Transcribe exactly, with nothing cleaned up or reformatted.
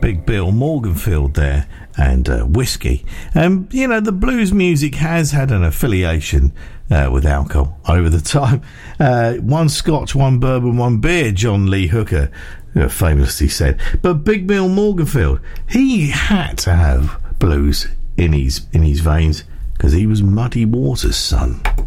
Big Bill Morganfield there, and uh, whiskey. Um, you know, the blues music has had an affiliation uh, with alcohol over the time. Uh, one Scotch, one bourbon, one beer, John Lee Hooker uh, famously said. But Big Bill Morganfield, he had to have blues in his in his veins because he was Muddy Waters' son.